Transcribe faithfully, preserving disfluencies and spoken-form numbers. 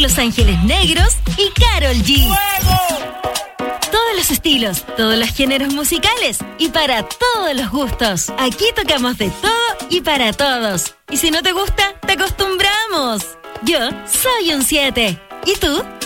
Los Ángeles Negros y Karol G. Todos los estilos, todos los géneros musicales y para todos los gustos. Aquí tocamos de todo y para todos. Y si no te gusta, te acostumbramos. Yo soy un siete. ¿Y tú?